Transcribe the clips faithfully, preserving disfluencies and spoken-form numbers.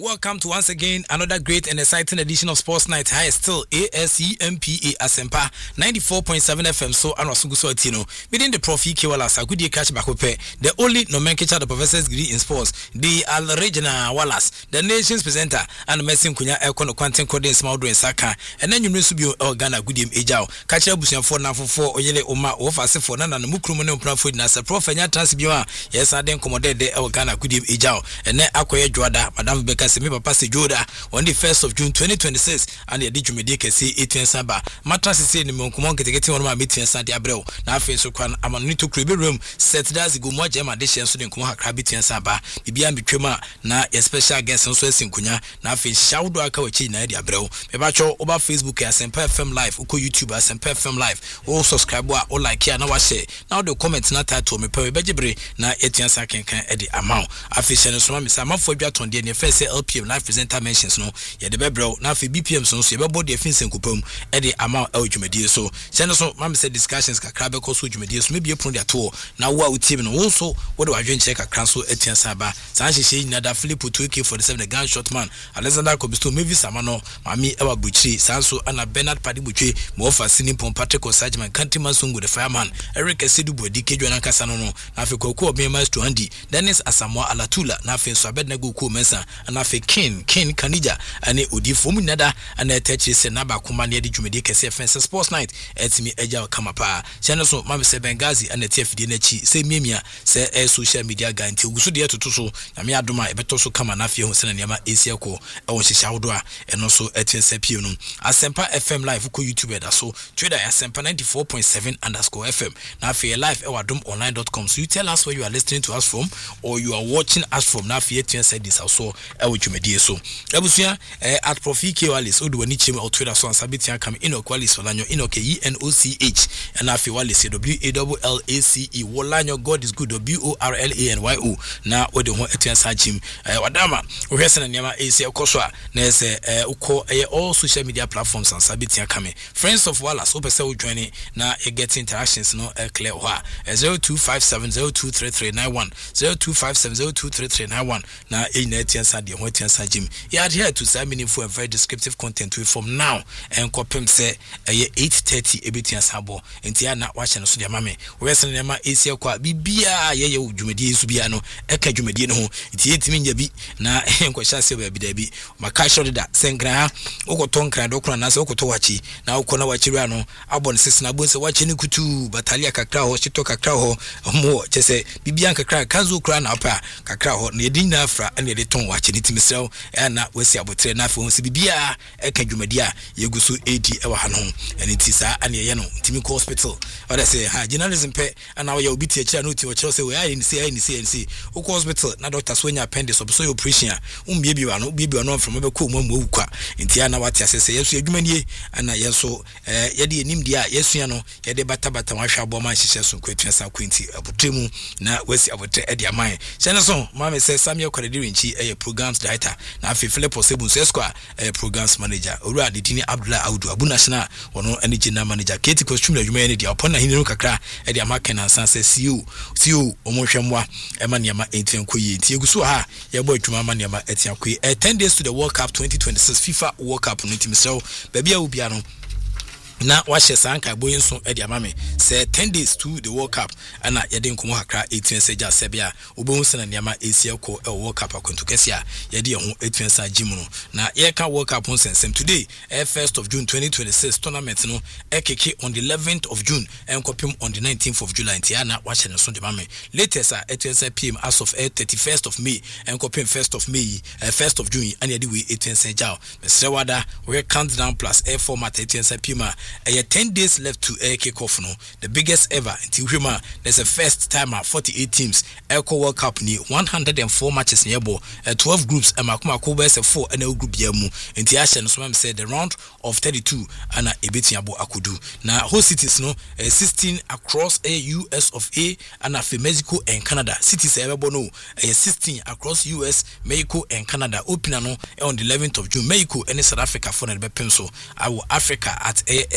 Welcome to once again another great and exciting edition of Sports Night. Hi, still A S E M P A Asempa ninety-four point seven F M. So, Ano Suguso Tino. Within the Profi Kiwalas, a good year catch back the only nomenclature the professor's degree in sports, the Al Regina Wallace, the nation's presenter, and Messim Kunya Elkono Quantum Coding Small Doing Saka, and then you know Subio Organa Goodim Ejao, catch up with your four now for four Oyele Oma, or for Nana Mukrumono Profit Nasa Prof and Transibua. Yes, I didn't commodate the Organa Goodim Ejao, and then Akoya Joada, Madame Becca. Me papa se joda on the first of June twenty twenty-six and the djumedi kesi eighteen saba matras se ni monkomo ketekete won ma meeting sa de abrel na afi so kwan amanu to krebe room set das go mo jema de hyen so de nkomo hakra meeting saba bibia mbetwema na your special guest so asinkunya na afi shawdo aka wachi na de abrel me ba cho oba Facebook Asempa F M live uko YouTube Asempa F M live o subscribe o like ya na wa share na the comment na title me pe bejibre na eighteen sa kenkan e de amount afi hyen so ma me sa mafo adwaton de ne first L P M live presenter mentions no ye de bebrew na fe B P M so so ye bebo de finsen kupam e de ama e dwumedie so sene so ma me say discussions kakra be ko so dwumedie so me bie pon de ato na wo a utim no wo so wo de wadwen che kakra so etian saba san hyehye nyina da Philip two K forty-seven the gun shot man Alexander Kobisto Mevi Samano mami e wa buchiri san so ana Bernard Padibutwe mo ofa sini pon Patrick Osajman Kantiman Sungu the fireman Eric Esidu Bodi Kedwana kasa no no na fe ko ko obema master Andy Dennis Asamoah Alatula na fe so Abednego ko mensa na fe Ken Ken Kanija ane odi fomu nada ana techi se na ba kuma ne de dwumedi kese fence sports night etimi eja kama pa channel so mama se Bengazi ana tfd na chi se miemia se e social media guy nti oguso de atoto so na me adoma e beto so kama na fie ho se na niam esia ko e won hihya wodo a eno so etensa pie no Asempa F M live ko YouTube da so Twitter Asempa ninety-four point seven underscore F M na fie live e wadom online dot com so you tell us where you are listening to us from or you are watching us from na fie etensa this also e wo dwumedi so Ebusia eh, at Profi Kiwalis Odu wani chime Twitter so ansabiti akam ino kwalis walanyo ino ke E N O C H and afi walis W A L L A C E walanyo God is good W O R L A N Y O na ode ho etua sa chim eh, wadama ohwese na niama esi ekoso a na ese eh, uko eh, all social media platforms ansabiti akame friends of Wallace opese wo join na e get interactions no eh, clear ho a zero two five seven zero two three three nine one zero two five seven zero two three three nine one na e na etua sa de ho etua sa chim you adhere to some meaningful and very descriptive content we from now and kopem say eight thirty ebetia sabo enti ya na wa hye no so de mame we sen ne ma esia kwa bibia ye ye dwumedi su bia no eka dwumedi no ho enti etimi nya bi na enkwahya se ba bi da bi maka short da senkra ha ukoto nkra do kra na se ukoto wachi na ukona wachi ra no abon sisi na bonse wachi ni kutu batalia kakra ho chito kakra ho mo chese bibia kakra kanzo kra na apa kakra ho na edin na afra na de ton wachi ni timisrew na wesi abotre na afo si bibia eka dwumedi a yeguso eighty ewa ha no eni ti sa ane ye no timi ko hospital oda say ha journalism pe ana we obi tie kira no ti wo kira say we ayi ni say ayi ni say ni say wo ko hospital na doctor so nya appendix so so operation a umbie bi wa no bi bi wa no from be ko mu mu kwa enti ana wate asese yeso adwumanie ana yeso eh ye de enim dia yeso no ye de bata bata wa hwa boma hihye so kwetwa sa kwenti abotremu na wasi abotre e de aman chene so ma me say Samuel Kwadiri nchi eh programs director na afi Philip Osebun so esquire eh programs manager Owura Adidini Abdullah Audu Abu National wono ene general manager Keti Costume na dwuma ene dia opon na hinenu kakra e dia maken ansan se C E O C E O omonhwemwa e ma niam entian koyi enti eguso ha ye bo adwuma ma niam etian koyi eh ten days to the World Cup twenty twenty-six FIFA World Cup no team so baby a obia no na wahye sanka boy nso e dia mame say ten days to the World Cup ana ye de nkomo hakra eighteen seja sebia obohu sena niama esia ko e World Cup akonto kesia ye de ho eighteen sa gym no na ye ka World Cup on sensem today eh, first of June twenty twenty-six tournament no e keke on the eleventh of June and kopim on the nineteenth of July ntia na wahye no so de mame latest a eighteen P M as of thirty-first of May and kopim first of May uh, first of June and ye de we eighteen seja mesrewada we countdown plus air format eighteen P M Uh, ten days left to air kick-off no the biggest ever until Huma there's a first time at forty-eight teams Eco World Cup ni one hundred four matches nearby uh, twelve groups and Makuma Koba is a four and a group yamu into Ashen so I'm said the round of thirty-two and a bit yabo akudu now host cities no uh, sixteen across a U S of A and a Mexico and Canada cities ever no uh, sixteen across U S Mexico and Canada open no on the eleventh of June Mexico and South Africa for the pencil our Africa at A S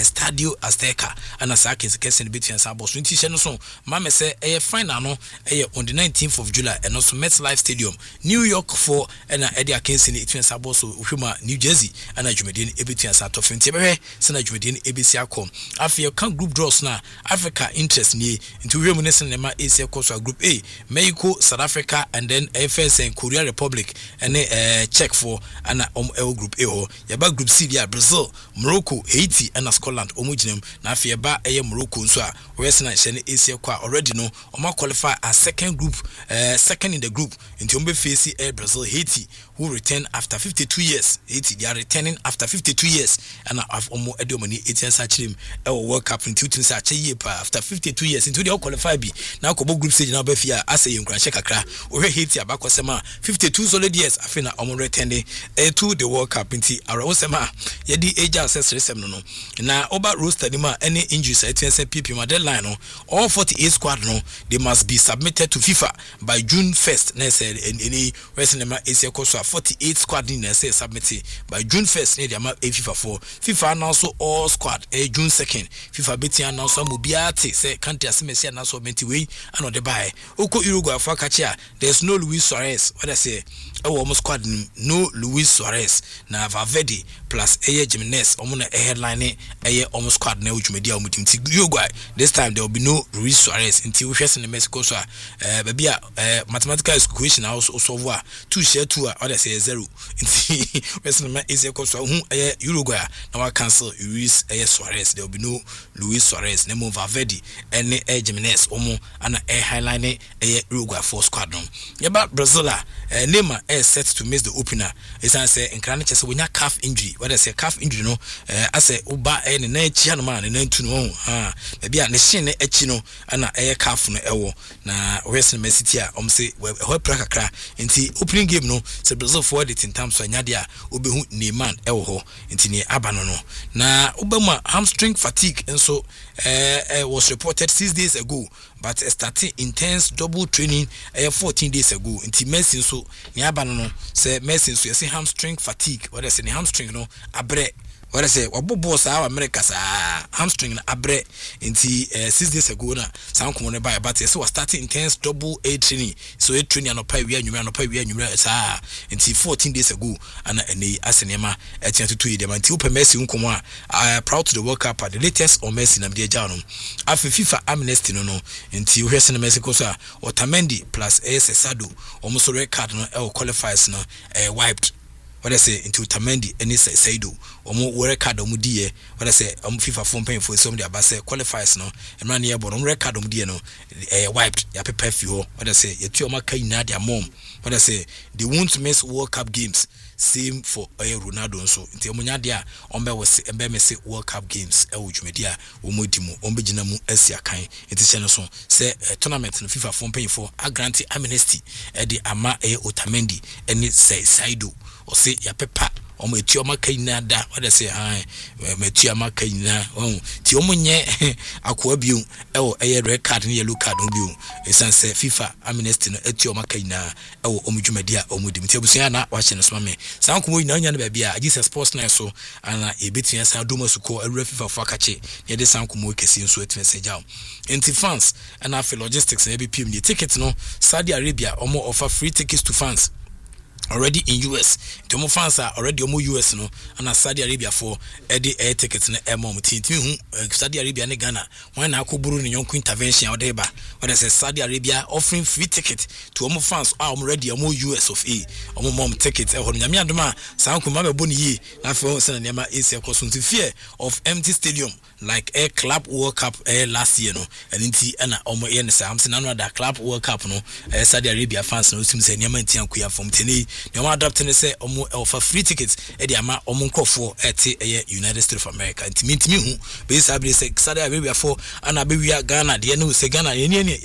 Estadio Azteca ana saa kese kese ne between saa boss nti hye no so ma me say eh final no eh on the nineteenth of July and also MetLife Stadium New York for ana Eddie Akensi ne between saa boss ohwema New Jersey ana dwumedie ne between saa top nti behwe se na dwumedie ne ebesi akọ afia kan group draws na Africa interest ni nti we mu ne se ne ma Asia course group A Mexico, South Africa and then F S and Korea Republic and eh check for ana um group A ho yaba group C dia Brazil, Morocco, Haiti and Scotland omuginem na afia ba eye Morocco nso a we se na hye ne Asia kwa already no oma qualify as second group uh, second in the group nti ombe face eh, Brazil, Haiti who return after fifty-two years. Haiti they are returning after fifty-two years and af omo edomani eighteen sachim e World Cup in two thousand ache pa after fifty-two years into they qualify bi na ko group stage na be fia asa ye nkran kakra o hwe Haiti abakosema fifty-two solid years afina omo returning eh, to the World Cup nti ara osema ye di age access no no na oba roster ni ma any injuries eighteen P P ma deadline no all forty-eight squad no they must be submitted to FIFA by June first na say any wrestling ma Asia course forty-eight squad in say submitted by June first near the FIFA for FIFA announce all squad eh, June second FIFA beti announce mobiati say country asemesi announce menti we and the buy oko Uruguay for catcher there's no Luis Suarez what I say e wo mo squad no Luis Suarez na Valverde plus Eye Jimenez omo na headline Eye omo squad na ujumedi a omutim ti Uruguay this time there will be no Luis Suarez until we hwese na Mexico so eh baby a mathematical equation also solve a two share two a say zero until wrestling ma is equal so hu eh Uruguay na wa cancel Luis eh Suarez there will be no Luis Suarez na mo Valverde and eh Jimenez omo ana eh highline eh Uruguay for squad no yeba Brazil eh Neymar eh set to miss the opener is an say nkran che se wonya calf injury what I say calf injury no eh ase oba eh ne na echi no ma ne na ntu no ha baby a ne shin ne echi no ana eh calf no ewo na wrestling ma city a om say ho pra kakra nti opening game no se Brazil forward it in terms of nyade a obehu Neymar ewo ho nti ne abano no na obama hamstring fatigue enso eh, eh was reported six days ago but starting intense double training eh fourteen days ago nti Messi so ne abano no se Messi so yesi hamstring fatigue what I say ne hamstring no abre what I say wabobo sa America sa hamstring na abre nti uh, six days ago na san komo ne buy but so was starting intense double A training so a training anopa wi anwuma anopa wi anwuma sa nti fourteen days ago ana ene asenema etiantutu yi de man nti upe Messi nkomo a proud to the World Cup the latest on Messi na de ja no afi FIFA amnesty no no nti uhwese na Messi ko so a Otamendi plus A S Sado omo so record no e qualifiers no e wiped what I say into Otamendi and Issa Saido omo record omo die what I say omo FIFA phone paying for some dey abase qualifiers no and man here but omo record omo die no eh wiped ya prepare fi ho what I say yetu omo kai na dia mom what I say they won't miss World Cup games same for eh Ronaldo nso nti omo nya dia omo be wose embe miss World Cup games e wo dwumedi a omo di mu omo gina mu asi akan nti se no so say tournament no FIFA phone paying for a grant amnesty e di ama eh Otamendi and Issa Saido o se ya pepa o mo eti o maka ina da what I say ah me eti o maka ina o ti o mo nye akoa biu e o eye red card ne yellow card no biu e san se FIFA amnesty no eti o maka ina e o omdwumadi a o mo dim ti abusia na wa hye no so me san komo ina nya na ba bia Jesus Sports na so ana e betia san do masuko awura FIFA fo akache ye de san komo kesi nso etime se jaw enti fans and after logistics na be pm ni ticket no Saudi Arabia omo offer free tickets to fans already in U S. Tomo fans are already omo U S no and Saudi Arabia for Eddie air tickets na air mom team Saudi Arabia ne Ghana when na akoburu ne yonko intervention or deba when I say Saudi Arabia offering free ticket to omo fans are already omo U S of A omo mom tickets e ho nyame adoma san kuma be boni yi na fe se na nema Asia koso nti fear of empty stadium like a club World Cup eh, last year no and nti na omo ye ne sam se na no da club World Cup no eh, Saudi Arabia fans no sim se nema nti ankuya from teni they want adopting say omo offer free tickets e dey ama omo nkofo ete e United States of America nti me ntimi hu be sabi say Saudi Arabia for ana be wi Ghana de no say Ghana ye ne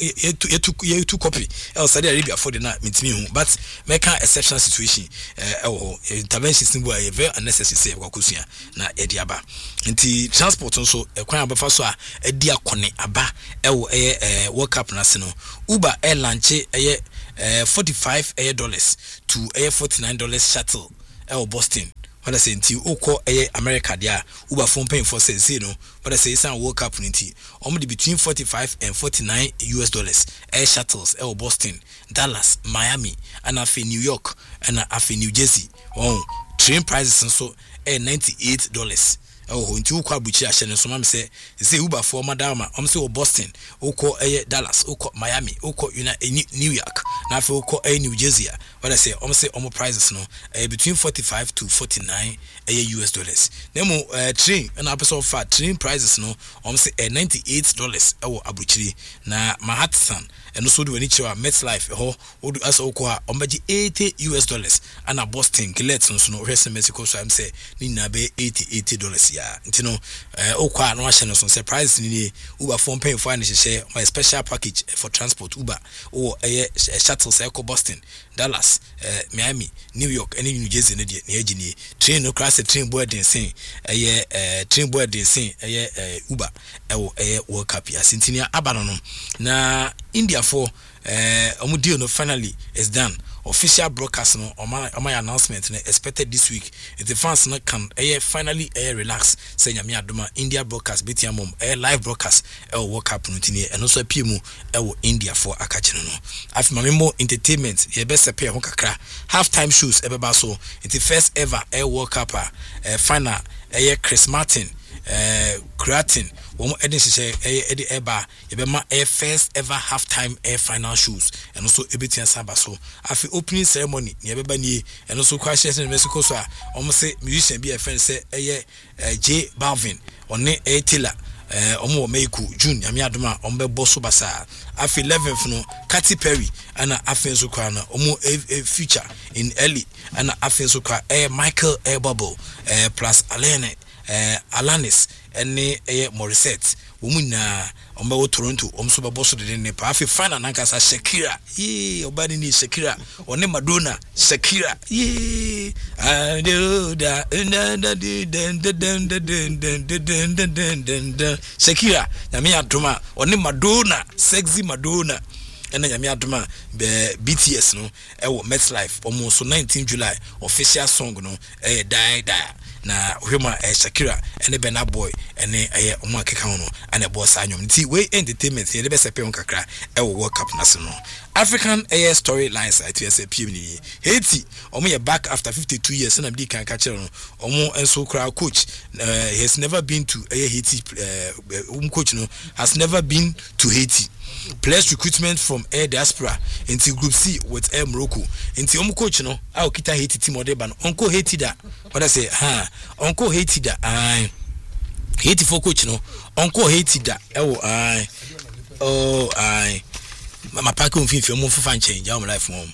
yetu yetu copy e Saudi Arabia for the na me ntimi hu but make an exceptional situation eh e intervention symbol e very unnecessary say kwakusua na e dey aba nti transport nso e kwan abafa so a e dey akone aba e wo e World Cup na se no Uber air launch e Uh, forty-five dollars to uh, forty-nine dollars shuttle uh, Boston what I say nti ukọ eye America dia uba phone paying for say say no what I say is World Cup nti omo between forty-five and forty-nine U S dollars air shuttles air Boston, Dallas, Miami and afi New York and afi New Jersey. Oh, train prices and so air ninety-eight dollars. Oh, nti ukọ abuchi ahye ne so mam say say uba for madama om say Boston, ukọ eye Dallas, ukọ Miami, ukọ New York, na afi ukọ eye New Jersey. What I say, I'm say almost prices no uh, between forty-five to forty-nine uh, U S dollars. Nemo uh, train and episode fat train prices no I'm say uh, ninety-eight dollars ewo abuchiri na Manhattan and also do any chiwa MetLife ho would as okwa ombaji eighty U S dollars and a Boston Gillette no no rest Mexico so I'm say ni na be eighty dollars ya ntino uh, okwa no ahye no so surprise ni Uber phone pay for any share my special package for transport Uber or a uh, shuttle cycle Boston, Dallas, uh, Miami, New York, and New Jersey, and the train no class a train board and sing a year train board and sing a year Uber a World Cup. Ya Sintinia Abanon. Na India for uh, Omudio no finally is done. Official broadcast no on my on my announcement expected this week. If the fans not can uh, finally uh, relax, say Nyame Adoma India broadcast B T M mom uh, live broadcast uh, World Cup nutini and also P M uh, India for akachino no. After my more entertainment, ye best pay ho kakra. Halftime shows ebeba so. It's the first ever uh, World Cup uh, final uh, Chris Martin uh, Creatin one edin say edi eba yebema air first ever halftime air final shows and also ebetian saba so afi opening ceremony ne yebeba ni and also question in Mexico so almost say musician be a friend say eye J Balvin one e Taylor eh omo Meku June Nyame adoma ombe boso basa afi eleventh no Katy Perry ana afi so kwa na omo a feature in early ana afi so kwa eh Michael eh Bubble eh plus Alene eh Alanis ene eh Morissette womuna omba wo Toronto omso ba boso de ne pa afi final nankasa Shakira ye obani ni Shakira one Madonna Shakira ye I do da da da da Shakira Nyame adoma one Madonna sexy Madonna ena Nyame adoma B T S no e wo MetLife almost nineteenth July official song no e die die na hwema eh, Shakira ene Burna Boy ene eh omo akeka hono ane boss anyom nti we entertainment ye be sepe on kakra e wo World Cup national African air storylines at S A P M ni Haiti omo ye back after fifty-two years na bi kan ka kire no omo enso kra coach uh, he has never been to uh, Haiti uh, um coach no has never been to Haiti. Players recruitment from Air Diaspora into Group C with Air Morocco. Into um coach no, I'll kita Haiti team or ban. Uncle Haiti da. What I say, ha, Uncle Haiti da. I Haiti for coach no. Uncle Haiti da. Oh, I oh I my pack on fifty more for fan change. I'm life mom.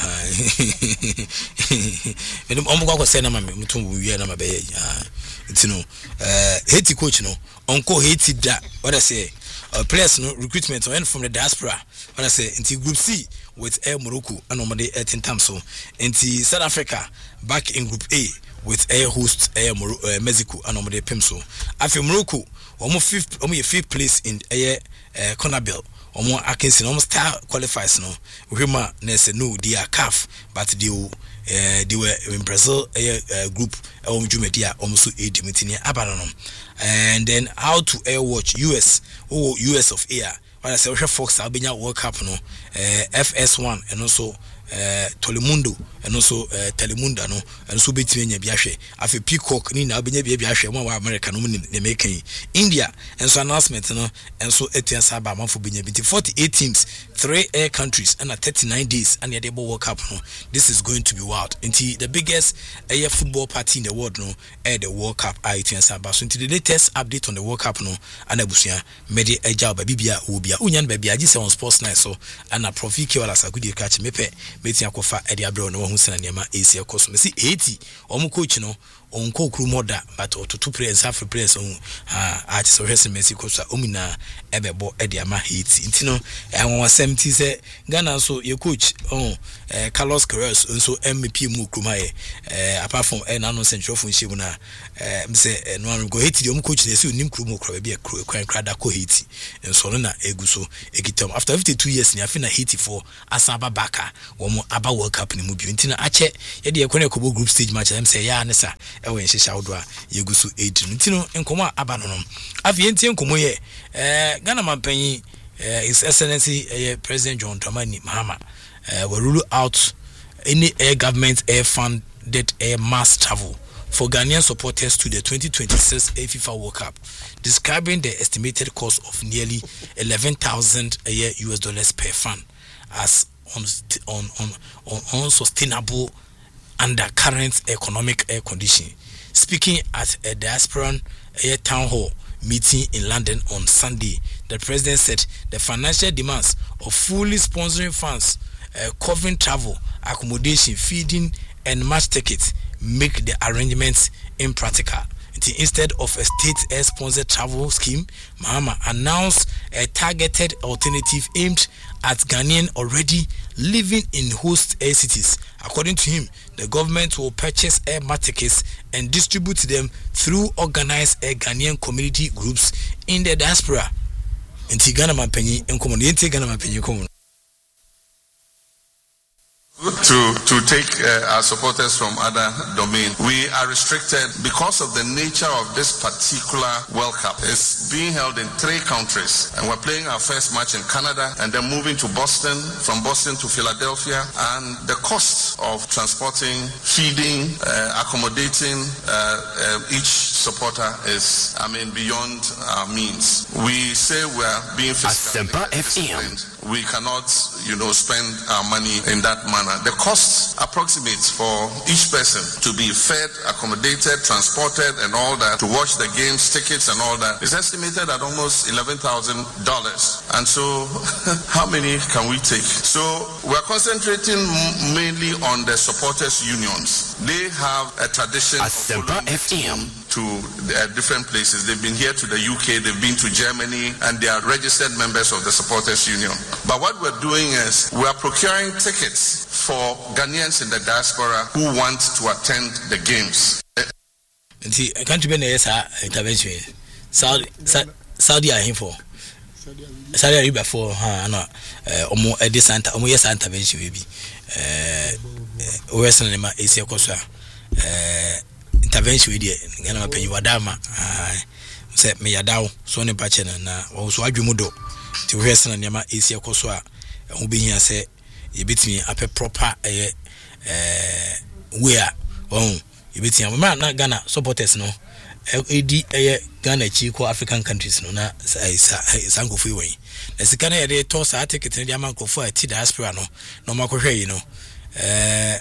When I'm going to say na mama, mutum we na mabe. It's no, uh, Haiti coach no. Uncle Haiti da. What I say. Uh, players no recruitment and from the diaspora when I say into Group C with Air Morocco and normally eighteen times so into South Africa back in Group A with Air Host Air Moro- uh, Mexico and normally Pimso after Morocco almost fifth almost fifth place in Air uh, Conabel almost Atkinson almost star qualifies no Rima Nese no they are C A F but they uh, they were in Brazil Air uh, group um Jumedia almost eight Dimitini Abanom. And then how to air watch U S oh U S of air when I say Fox Albania World Cup no uh, F S one and also uh, Telemundo and also uh, Telemundo no and so between nya biahwe afi Peacock ni na obenya bia biahwe mo wa America no ni ne making India and so announcement no and so etuan saba manfo benya bi forty-eight teams three air countries and thirty-nine days and the World Cup no this is going to be wild into the biggest air football party in the world no air the World Cup I etuan saba so into the latest update on the World Cup no and abusia mede eja ba bibia obia unyan ba bia gise on sports night so and a profiki wala sagudi catch mepe metia kofa edi abro no ho sena niam A C koso me si eighty omo coach no on ko kru moda but otutu players half players on ah ati so hwese Mexico so omina ebebo e de ama Haiti ntino e won seventy say Ghana so your coach on eh Carlos Queiroz nso M P mu krumaye eh apart from e na no central fun hye mu na eh say no an go Haiti de om coach na say onim kru mu kra ba bia kran kra da ko Haiti nso no na eguso egitom after fifty-two years ni afi na Haiti for asaba baka wo mo aba World Cup ni mu bi ntina ache ye de ekone ko group stage match am say ya ne sa e wo nhye shawo do a yeguso eight ntino enkomo aba no no afi entie enkomo ye eh Ghana mampanyi uh, His Excellency uh, President John Dramani Mahama uh, will rule out any air government air funded air mass travel for Ghanaian supporters to the twenty twenty-six FIFA World Cup, describing the estimated cost of nearly eleven thousand a year U S dollars per fan as on on on, on unsustainable under current economic air condition. Speaking at a diasporan air town hall meeting in London on Sunday, the president said the financial demands of fully sponsoring fans, uh, covering travel, accommodation, feeding, and match tickets make the arrangements impractical. Instead of a state air-sponsored travel scheme, Mahama announced a targeted alternative aimed at Ghanaians already living in host air cities. According to him, the government will purchase air tickets and distribute them through organized air Ghanaian community groups in the diaspora. Inti Ghana mampenyi enkomo yente Ghana mampenyi enkomo. To to take uh, our supporters from other domain, we are restricted because of the nature of this particular World Cup. It's being held in three countries, and we're playing our first match in Canada, and then moving to Boston, from Boston to Philadelphia, and the cost of transporting, feeding, uh, accommodating uh, uh, each supporter is, I mean, beyond our means. We say we're being fiscally disciplined. We cannot, you know, spend our money in that manner. The cost approximates for each person to be fed, accommodated, transported, and all that, to watch the games, tickets, and all that is estimated at almost eleven thousand dollars. And so, how many can we take? So, we're concentrating mainly on the supporters' unions. They have a tradition of F M. to uh, different places. They've been here to the U K, they've been to Germany, and they are registered members of the supporters' union. But what we're doing is we are procuring tickets for Ghanaians in the diaspora who want to attend the games. See, I can't be yes, intervention. Saudi, Saudi are here for Saudi Arabia for ha no eh omo edi santa omo yes intervention we be eh Western ma esi ekoso eh intervention we dey Ghana ma panyi wadama ah say me yadaw so ne pa che na wo so adwumu ti Western ne ma esi ekoso a ho be hia say yebetimi ape proper eh eh where oh yebetimi ma na Ghana supporters no edi eh Ghana chi ko African countries no na sanko fu yi na sika na yede to sa ticket ne dia mankofo a ti diaspora no no makohwe yi no eh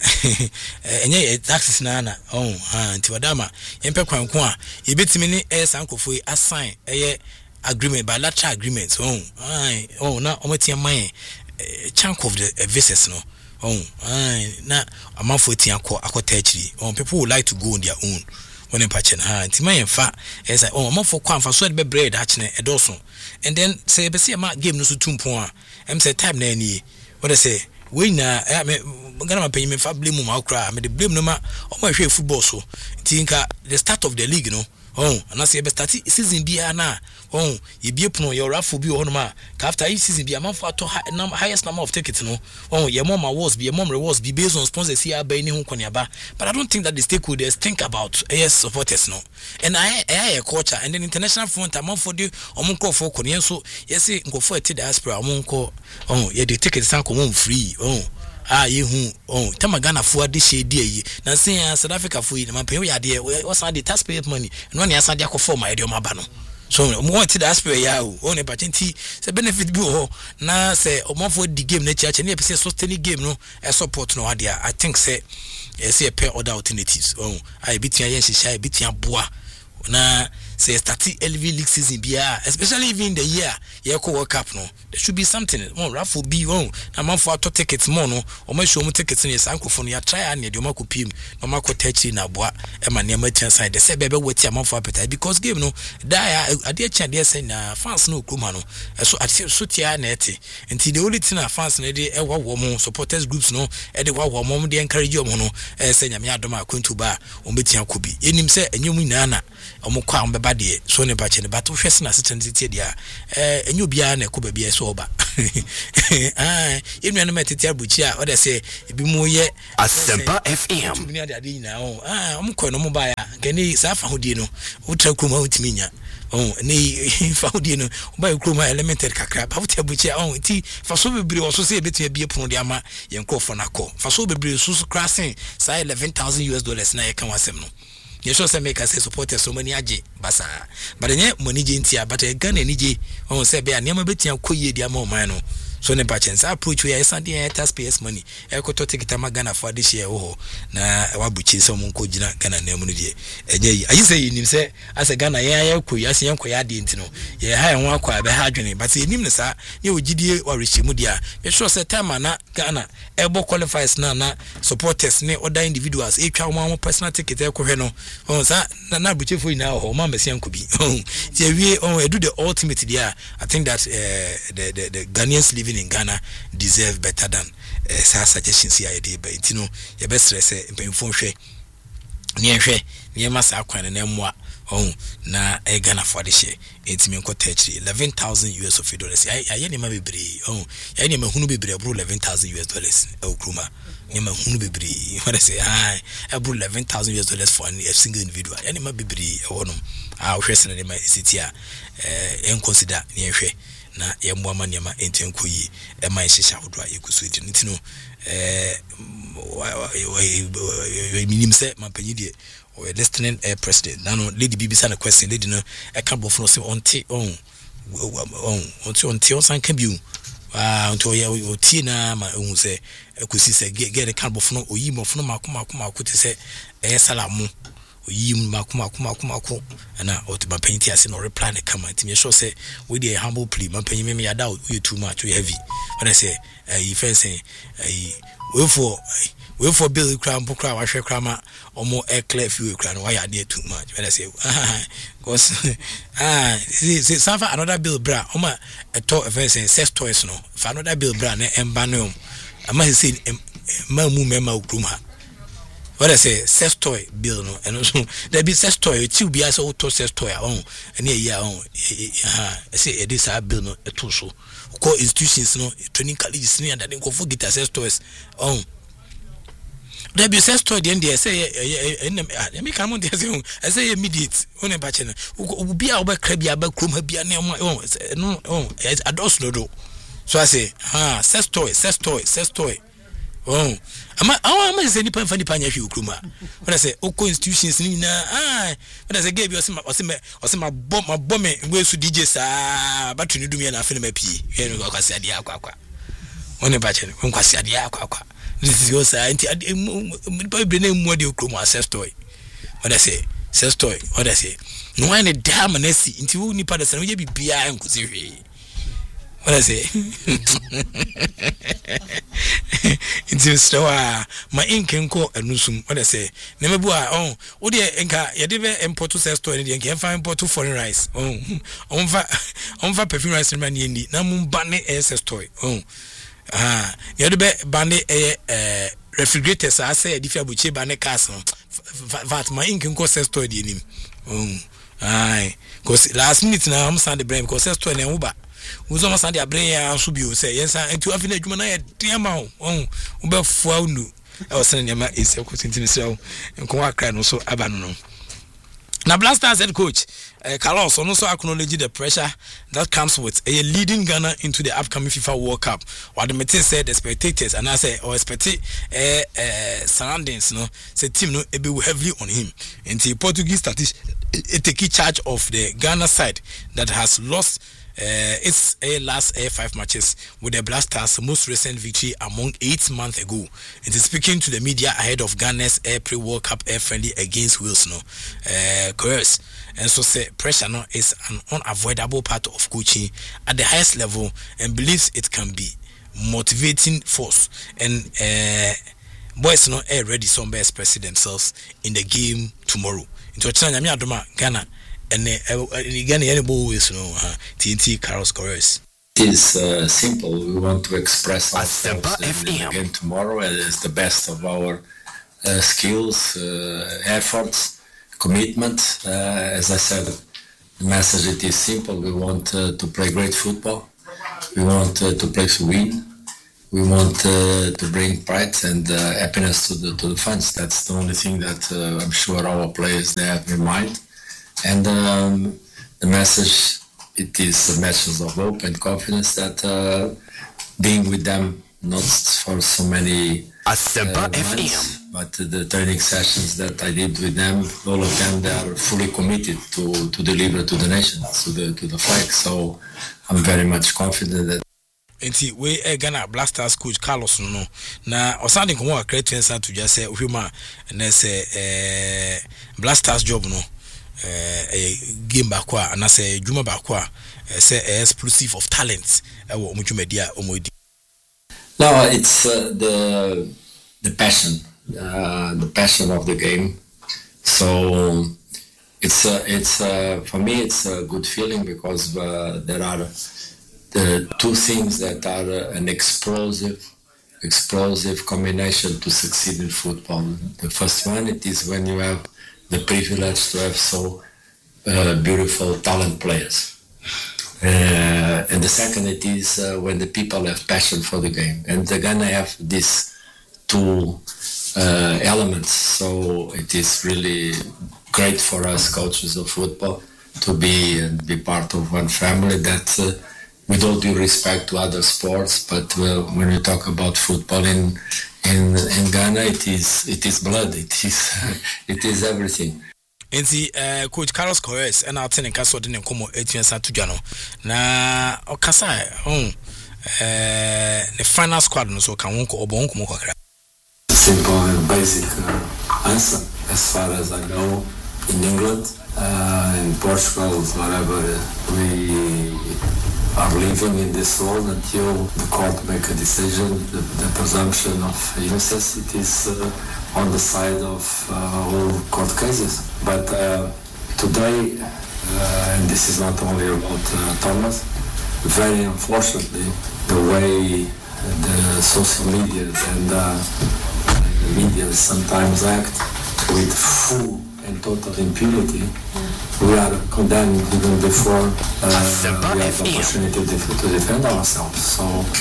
enye taxes na na oh ha nti wadama yempe kwanko a yebetimi ni eh sankofo yi assign eh agreement bilateral agreement oh ai oh na ometia man chunk of the uh, visas no oh ai na amafo tia akọ akọta achiri oh people would like to go on their own when in patch ha nti man fa is like oh amafo kwa amfa so de be bread achine edoso and then say be say ma game no so tumpon a em say time na ani what they say we na me Ghana ma panyi me fa blame mu akra me de blame no ma o ma hwe football so nti nka the start of the league no oh and I say be start season bia na oh ye bie pono your raffle bi ho no ma after each season bia man for to highest number of tickets no oh your mom awards be your mom rewards be based on sponsors here by any ho koniaba but I don't think that the stakeholders think about yes supporters no and I I culture and then international front among for the omunko for konyen so yes nkofo eti diaspora omunko oh ye the tickets san come free oh ah ye hu oh tama Ghana fo ade shedi ayi na sen South Africa fo yi na man pen ya de what's the taxpayer money no na asa de akofo ma de ma ba no so mo want the aspect ya o o ne patenti se benefit bi ho na se omofo di game na chiache na pese sustain game no e support no ade I think say e say pair other alternatives oh I bitia yen hihia e bitia boa na say starting L V League season be especially even the year yeah ko World Cup no there should be something one raffle be one na man for auto tickets more no o ma show mu tickets ne sankofo no ya try and de o ma ko pim no ma ko tachi na boa e ma ne ma tia side de say bebe wati man for appetite because game no da ade chia de say na fans no kroma no so so tia na ete nti the only thing na fans na de e wa wo mo supporters groups no e de wa wo mo de encourage mo no e say nyame adom akontu ba o betia ko bi enim say enyum nyina na o mo kwa mbeba de so ne ba che ne ba to hwese na setentete de a eh enyu bia na ko ba bia so oba ah enu na metete abuchi a o de say ebi mu ye Asempa F M ni ade ade nyina o ah o mo ko no mo ba ya gani sa fa hodie no o tra kroma utimi nya oh ni fa hodie no o ba kroma elemented kakra ba wote abuchi oh ti fa so bebre o so say betu bia pono de ama ye nkofo na ko fa so bebre so so crashing say eleven thousand U S dollars na ye kan wasem no ye sure say make us supporters so many aje basa but nye money je ntia but e Ghana ni je oh say be anema betia koye de ama o man no so ne pa chance approach we are sending taxpayers money e ko to ticket ma Ghana for this year ho na wa buchi so mun ko gina Ghana na mu no de enye yi ayi say nim say as Ghana ye ya ko ya se yanko ya de ntino ye ha ye ho akwa be ha adwene but enim ne sa ye ogidie wa rechi mu dia ye sure say time na Ghana e bo qualifiers na na supporters ne other individuals e twa mo personal ticket e ko hwe no on sa na buchi fo ina ho ma mbese yanko bi ye wie on edu the ultimate dia I think that uh, the the the Ghanaians living in Ghana deserve better than uh, sa suggestions here dey but you know you best stress mpemfo hwe ne hwe ne ma sa kwan na mmoa oh na e Ghana for the share etimi nko touch eleven thousand U S dollars aye ne ma bebre oh aye ne ma hunu bebre bro eleven thousand U S dollars e okruma ne ma hunu bebre what I say ah e bro eleven thousand U S dollars for a single individual aye ne ma bebre e wono ah hwe se ne ma city a eh en consider ne hwe na ye mwa maniama entenko yi e man hihya hodo a yekuso edi ntino eh minim se mampanyi de o listening uh, president na no lady B B sana question lady no e ka bofo no se onte on on onte onte on san ka biu ah onto ye o ti na ma ehun se ekosi se get ka bofo no oyi mofo no makoma makoma ko te se e salamu oyim makoma makoma makoma na otiba painti ase no reply na kama timi sure say we dey humble plea man panyi me yada you too much you heavy when I say eh fencing eh we for we for bill kram pokra wa hwe krama omo e clear few kram why are too much when I say ah cause ah see safa another bill bra omo e to fencing sex toys no for another bill bra na emba no ama say ma mu me ma ukrum ha what I say sex toy bill no and also there be sex toy two be as auto sex toy on and yeah on ha I say e this bill no e to so ko institutions no training colleges ni and then go for get sex toys on there be sex toy then they say e me come on there say I say immediate on e ba che no obi a oba kra bia ba krom ha bia na no no ados no do so I say ha sex toy sex toy sex toy oh ama ama say nipa mfa nipa nya hwe okruma when I say oko institutions ni na ah when I say give you osema osema osema bom ma bom we su D J sa battery ni dumia na afi na mapi ye no kwasi ade akwa akwa one ba che no kwasi ade akwa akwa this is your say anti nipa be na mu ade okruma access toy when I say access toy what I say no one da manasi nti wo nipa da sa no ye bibia enkuzi hwe what I say into stowa my inkenko enusum what I say nemebu a oh wo de enka ye de be import to sell store de enka find import to foreign rice oh onfa onfa perfume rice man ni na mun ba ne S store oh ah ye de be ba ne eh refrigerators a say di fi abuche ba ne cars no vat my inkenko sell store de nim oh ai cause last minute na am send the brain because sell store na wo ba uzo ma sande abre ya so bio se yensa enti afi na adwuma na ye diama o on wo be fua unu e wose ne ma ese ko tintimi srew nko akra no so aba no na Blasters head coach uh, Carlos also acknowledged the pressure that comes with a leading Ghana into the upcoming FIFA World Cup. What the meeting said, the spectators and I say or expect uh, uh, surroundings, no, say team no be heavily on him. And the Portuguese statistician take charge of the Ghana side that has lost uh, its uh, last uh, five matches with the Black Stars, most recent victory among eight months ago. It is speaking to the media ahead of Ghana's April World Cup air friendly against Wales. No, uh, Course. And so say pressure no is an unavoidable part of coaching at the highest level, and believes it can be motivating force. And uh, boys no are ready to express themselves in the game tomorrow. Into China, Ghana, and Ghana, any boys no T N T Carlos Corres. It is uh, simple. We want to express ourselves in, in the game tomorrow as the best of our uh, skills, uh, efforts. Commitment, uh, as I said, the message it is simple. We want uh, to play great football. We want uh, to play to win. We want uh, to bring pride and uh, happiness to the to the fans. That's the only thing that uh, I'm sure our players they have in mind. And um, the message it is a message of hope and confidence that uh, being with them not for so many uh, months, but the training sessions that I did with them, all of them, they are fully committed to, to deliver to the nation, to the to the flag. So I'm very much confident that. Enti we e Ghana Black Stars coach Carlos no na osande ko wa create answer to just say huma na say eh Black Stars job no eh game back kwa na say juma back kwa say explosive of talent e wo omudwumadi a omodi. No, it's uh, the the passion, uh, the passion of the game. So it's uh, it's uh, for me it's a good feeling because uh, there are the two things that are uh, an explosive, explosive combination to succeed in football. The first one it is when you have the privilege to have so uh, beautiful talent players. Uh, and the second it is uh, when the people have passion for the game, and they're gonna have these two uh, elements. So it is really great for us coaches of football to be and be part of one family. That uh, with all due respect to other sports, but uh, when we talk about football in in in Ghana, it is it is blood. It is it is everything. Enti uh, coach Carlos Corres and I'll tell you de nkomo etiensa tudwa no na okasa on eh the final squad no so kan wonko obon nkomo kwakra. Simple and basic uh, answer as far as I know in England, uh, in Portugal, wherever we are living in this world until the court make a decision, the, the presumption of innocence, it is uh, on the side of uh, all court cases. But uh, today, uh, and this is not only about uh, Thomas, very unfortunately, the way the social media and uh, the media sometimes act with full and total impunity, we are condemned even before uh, we have the opportunity to, to defend ourselves. So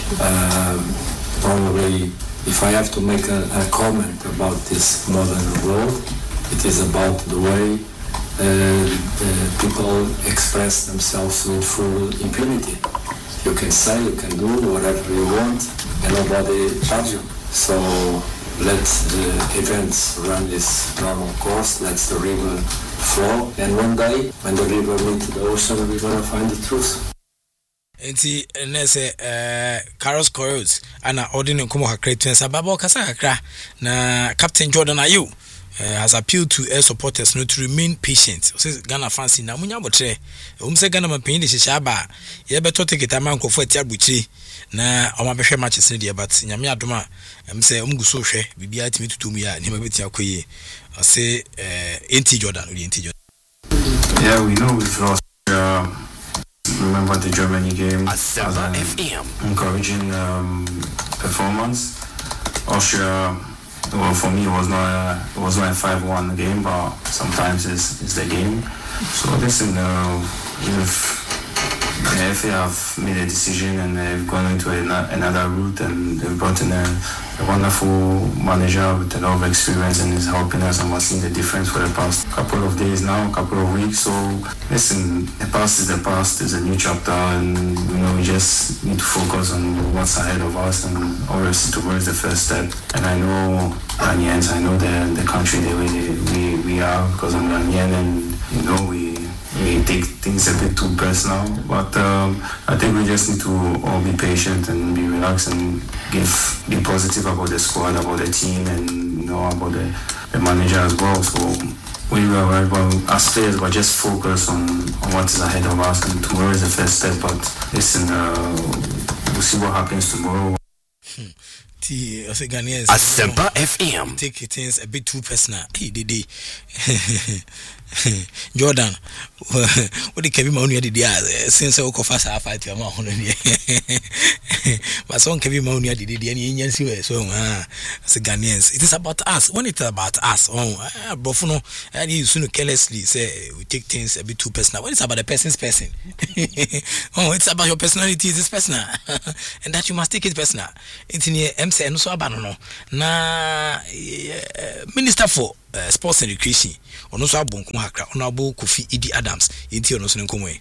um, probably if I have to make a, a comment about this modern world, it is about the way uh, the people express themselves with full impunity. You can say, you can do whatever you want, and nobody charge you. So let the events run this normal course, let the river flow, and one day, when the river meets the ocean, we're going to find the truth. Enti nese eh Carlos Corres ana ordinary nkomo kakra twensa baba kasa kakra na Captain Jordan Ayew uh, has appealed to air supporters not to remain patient. Says Ghana fans na munya botre um say Ghana mapen de hihya ba ye beto take time ankofo ati abuchi na oma behwe matches ne de but nyame adoma am say um guso hwe bibia timi tutum ya ne mabeti akoye say uh, Enti Jordan or Enti Jordan. Yeah, we know we've lost uh, remember the Germany game as an encouraging um, performance. Austria, well, for me, it was not a, it was not a five one game, but sometimes it's, it's the game. So listen, uh, if the F A have made a decision and they've gone into a, another route and they've brought in a, a wonderful manager with a lot of experience and is helping us, and we're seeing the difference for the past couple of days now, couple of weeks. So listen, the past is the past, it's a new chapter, and you know we just need to focus on what's ahead of us and obviously towards the first step. And I know Ghanaians, I know the the country the way they, we we are, because I'm Ghanaian, and you know we we take things a bit too personal. But um, I think we just need to all be patient and be relaxed and give be positive about the squad, about the team, and you know about the, the manager as well. So we were very well as players, but just focus on, on what is ahead of us. And tomorrow is the first step. But listen, uh, we'll see what happens tomorrow. Hmm. T, I think Ghanaians Asempa F M take things a bit too personal. Hey, Didi. Jordan, what the Kevin Mount did since I could fast fight your mouth. But some Kevin Mount did the Indian so as a Ghanaians. It is about us. When it's about us, oh, Bofuno, and you soon carelessly say we take things a bit too personal. When it's about the person's person, oh, it's about your personality, it's personal, and that you must take it personal. It's in M C N so abanono. Na Minister for uh, Sports and Recreation. Ono so abon ko hakra ono abo Kofi Idi Adams yenti ono so nkomwe.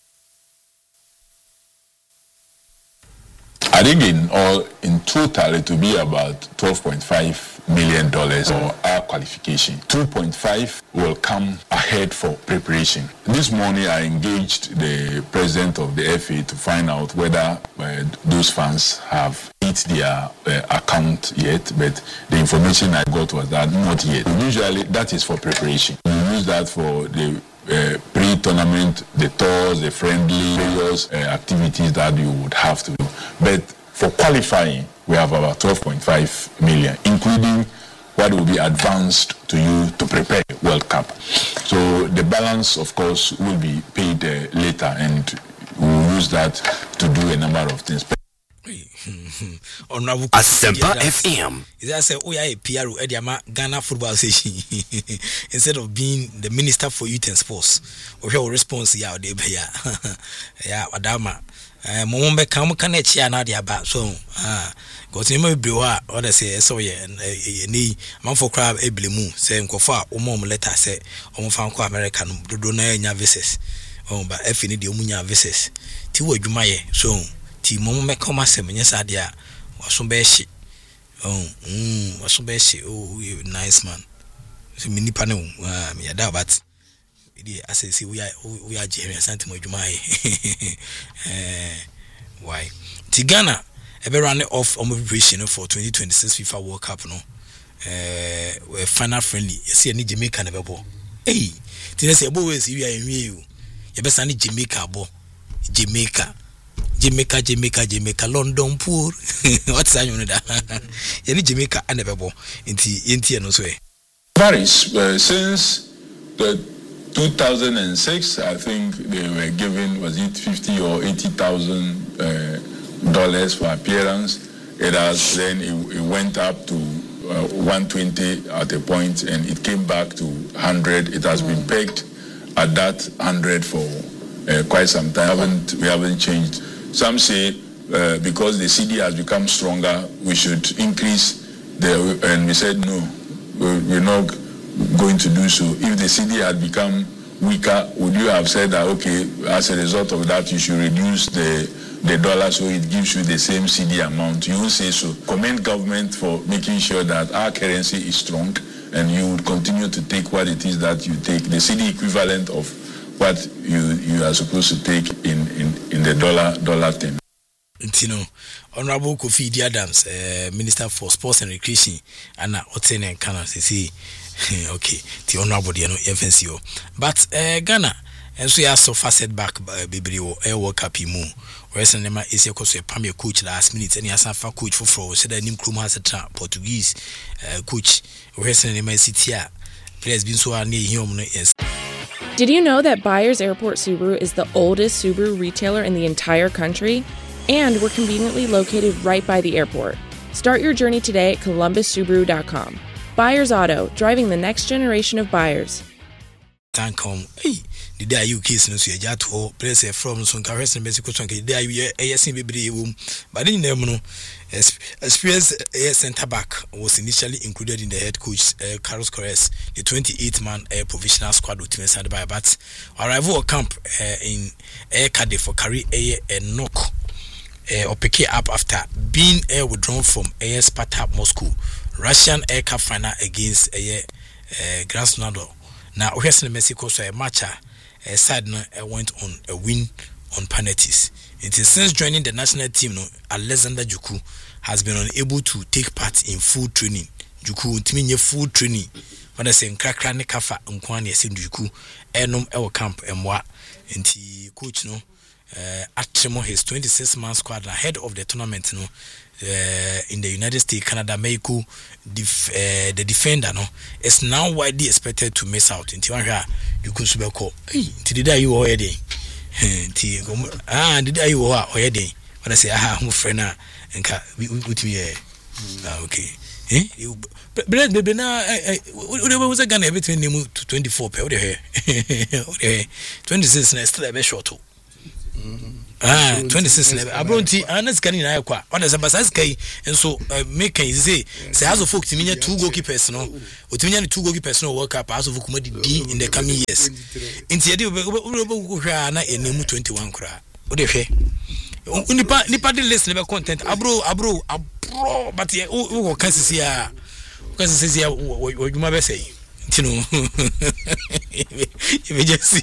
I think in all in total it will be about twelve point five million dollars for our qualification. two point five will come ahead for preparation. This morning I engaged the president of the F A to find out whether uh, those funds have hit their uh, account yet, but the information I got was that not yet. Usually that is for preparation. We use that for the uh, pre-tournament, the tours, the friendly various uh, activities that you would have to do. But for qualifying, we have about twelve point five million, including what will be advanced to you to prepare World Cup. So the balance, of course, will be paid uh, later, and we will use that to do a number of things. Asempa F M. Is that say, oh yeah, P R Ediama Ghana Football Association instead of being the Minister for Youth and Sports? Or your response, yeah, they be yeah, Adama. Mombe come can it share not ya back so ah got him a brewer or they say so yeah ni man for crab a blimu say nkofa o mom letter say o fan ko American do na nya visas oh but if ni de omunya visas ti wo adwuma ye so ti mombe come asem nya sadia waso be hye oh mm waso be hye oh nice man so mini panel ah me da but I say, see, we are we are Jeremy Santimo Jumai. Why? Tigana, ever run off on preparation for twenty twenty-six FIFA World Cup, no? Uh, final friendly. You see, any Jamaica never ball. Hey, Tina say, boys, you are in you. You best any Jamaica ball. Jamaica. Jamaica, Jamaica, Jamaica, London poor. What's that? You know that? Any Jamaica, I never ball. Into into no way. Paris, uh, since the two thousand six, I think they were given, was it fifty or eighty thousand uh, dollars for appearance. It has then it, it went up to uh, one twenty at a point, and it came back to one hundred. It has been pegged at that one hundred for uh, quite some time. Haven't we haven't changed. Some say uh, because the C D has become stronger, we should increase the. And we said no, we're, we're not going to do so. If the C D had become weaker, would you have said that okay, as a result of that you should reduce the the dollar so it gives you the same C D amount? You will say so. Commend government for making sure that our currency is strong, and you would continue to take what it is that you take, the C D equivalent of what you you are supposed to take in in, in the dollar dollar term. You know, Honorable Kofi Idi Adams, uh, Minister for Sports and Recreation, Anna Otene and Kana, say, okay, the honorable, you know, F N C O. But uh, Ghana, and so you are so fast setback by Bibrio, Air World Cup, Mu, whereas the name is a Pamir coach last minute, and he has a coach for four, said the name Krum has a trap, Portuguese uh, coach, whereas the name is Sitia. Players been so near him, yes. Did you know that Byers Airport Subaru is the oldest Subaru retailer in the entire country? And we're conveniently located right by the airport. Start your journey today at columbus subaru dot com. Byers Auto, driving the next generation of buyers. Thank you. Hey, the day you kiss no so you just to place from so can rest in Mexico so the day you A S N baby room. But in them no experience air center back was initially included in the head coach uh, Carlos Corres, the twenty-eight man uh, provisional squad with team sent by but arrival camp uh, in Air Cardiff for carry a knock. Uh, or pick it up after being uh, withdrawn from Air Sparta Moscow Russian Air Cup final against Air uh, Krasnodar. Now, here's in Mexico, so a match uh, uh, side no uh, went on a win on penalties. It is since joining the national team, no, Alexander Juku has been unable to take part in full training. Juku ntimi full training. When I say nkrakra ne kafa nkwani yesi Juku enom ewo camp emwa. Nti coach no uh, Atremo his twenty-six man squad ahead of the tournament no uh, in the United States, Canada, Mexico. Def, uh, the defender no is now widely expected to miss out. Nti wanhwa Juku subeko. Hey, nti dida you already. Nti ah dida you already. When I say ah mo friend na nka utimi eh ah okay eh but baby na we was going to between them to twenty-four per there here twenty-six na still a bit short ah twenty-six na abronti anas kan na akwa on the basas kai enso make can say say as of folk timinya two goalkeepers no otiminya ni two goalkeepers no world cup as of kuma di in the coming years nti yede we hwa na enemu twenty-one kura o de hwe nipa nipa de list never content abro abro abro but ye wo kan sisi a kan sisi a wo dwuma be say ntino emergency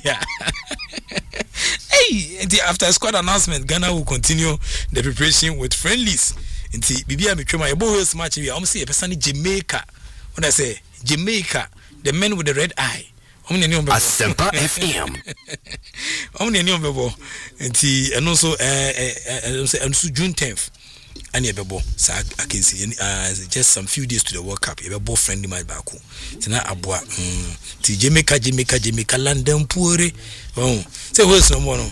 hey after squad announcement Ghana will continue the preparation with friendlies nti bibia metwema ye bohos match we am say e person Jamaica when I say Jamaica the men with the red eye Asempa F M. Omni any ombebo. Nti eno so eh eh June tenth. Ani ebebo sa I can see uh, just some few days to the World Cup. Ebebo friendly match back. Tina aboa. Ti Jamaica Jamaica Jamaica London pure. Oh. Say what's no more no.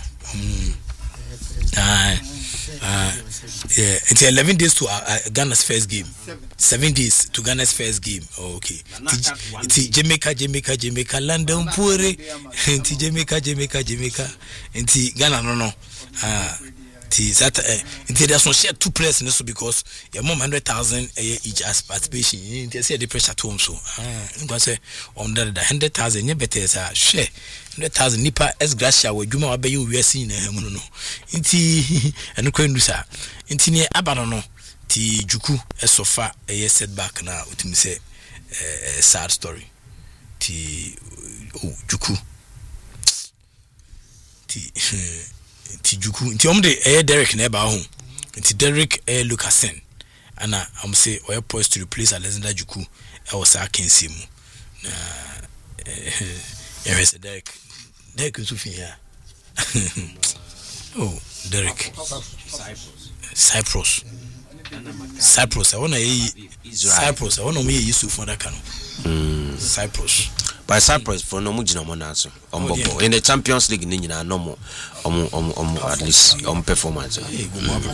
Ah. Uh, yeah, it's eleven days to uh, uh, Ghana's first game. Seven days to Ghana's first game. Oh, okay. It's Jamaica, Jamaica, Jamaica, London, Pure. It's Jamaica, Jamaica, Jamaica. It's Ghana, no, no. Ah, it's that. It's there's no share two players in this because you're more hundred thousand each as participation. You see the pressure to home so. Ah, I'm gonna say under the hundred thousand. You better say share. Hundred thousand nipa es gracia we dwuma wabe you we see na hemu no nti eno kwandu sa nti ne abano no ti Juku esofa eye setback na utimi se eh sad story ti oh Juku ti ti Juku nti omde eye Derek na ba ho nti Derek eh Lucasen ana am say oye poised to replace Alexander Juku e was akensi mu na eh yes Derek Derek Sufia. Oh, Derek. Cyprus. Cyprus. I want to Cyprus. I want to meet Yusuf for that kind. Cyprus. By Cyprus for no mujina monaso. In the Champions League, Nina no more. Um, um, um, at least um performance. Hey,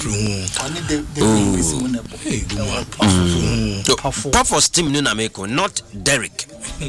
Puffer's team Nuna Meko, not Derek.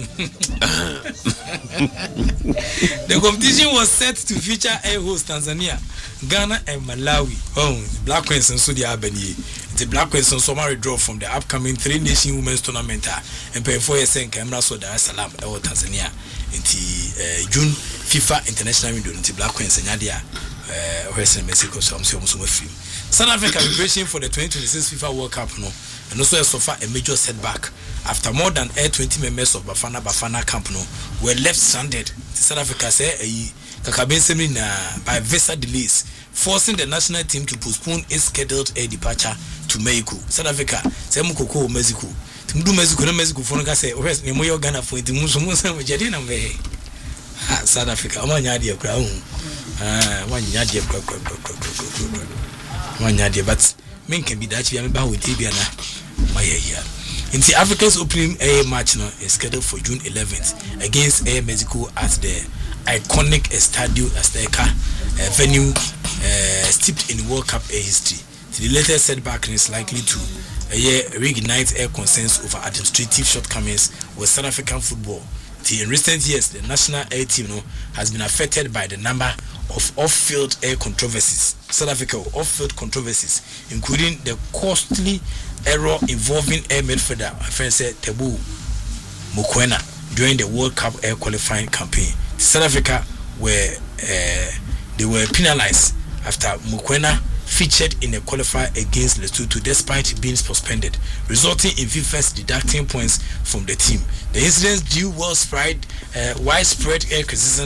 The competition was set to feature air host Tanzania, Ghana, and Malawi. Oh, Black Queens and Saudi Arabia. The Black Queens and summary draw from the upcoming three nation women's tournament and pay for a second camera so Dar es Salaam or Tanzania into June FIFA International Window into Black Queens and Nadia Western Mexico. So I'm saying South Africa preparation for the twenty twenty-six FIFA World Cup no, and also so far a major setback after more than twenty members of Bafana Bafana camp no were left stranded. South Africa say Kakabensemi na by visa delays, forcing the national team to postpone its scheduled air departure to Mexico. South Africa say Mukoko Mexico. Timdu Mexico na Mexico for nka say rest ne moyo Ghana for nti muso muso mo jade na me. South Africa amanya de kra hu. Ah, wanya de kra kra kra kra. Wanya de but men can be that we am ba with Tibia na my here. In the Africa's opening air match no is scheduled for June eleventh against Air Mexico at the iconic Estadio Azteca uh, venue uh, steeped in World Cup air history. The latest setback is likely to uh, reignite air concerns over administrative shortcomings with South African football. The, in recent years, the national air team no, has been affected by the number of off-field air controversies. South Africa off-field controversies, including the costly error involving air midfielder, my friend said Tebu Mokoena during the World Cup air qualifying campaign. South Africa were uh, they were penalized after Mokoena featured in a qualifier against Lesotho despite being suspended, resulting in FIFA's deducting points from the team. The incident drew widespread, uh, widespread air criticisms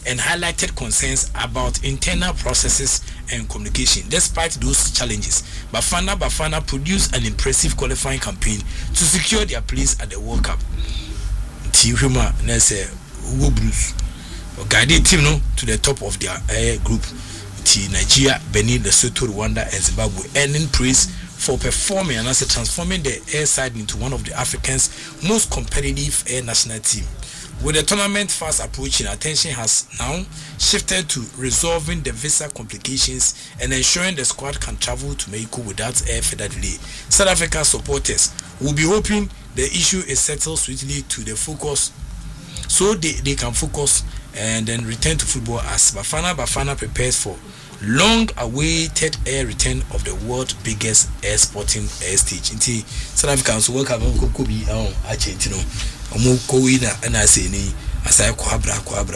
and highlighted concerns about internal processes and communication. Despite those challenges, Bafana Bafana produced an impressive qualifying campaign to secure their place at the World Cup. Tiwima Nese Ugo Blues guided team no to the top of their uh, group. T Nigeria, Benin, Lesotho, Rwanda, and Zimbabwe, earning praise for performing and also transforming the air side into one of the Africans' most competitive air national team. With the tournament fast approaching, attention has now shifted to resolving the visa complications and ensuring the squad can travel to Mexico without air further delay. South Africa supporters will be hoping the issue is settled swiftly to the focus, so they, they can focus and then return to football as Bafana Bafana prepares for long-awaited air return of the world's biggest air sporting air stage. Inti South Africans welcome Kobe on Argentina. Omo Kowina and I say ni asai kwabra kwabra.